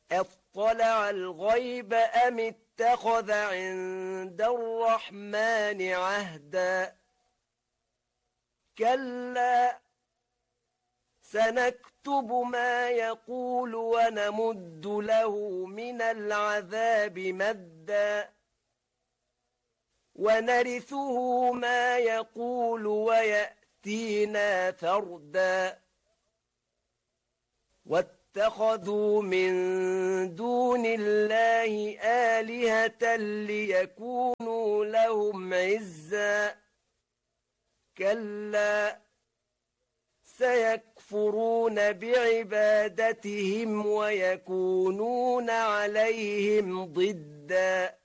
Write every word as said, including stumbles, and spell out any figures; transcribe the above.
اطلع الغيب أم اتخذ عند الرحمن عهدا كلا سنكتب ما يقول ونمد له من العذاب مدا ونرثه ما يقول ويأتينا فردا واتخذوا من دون الله آلهة ليكونوا لهم عزا كلا سيكفرون بعبادتهم ويكونون عليهم ضدا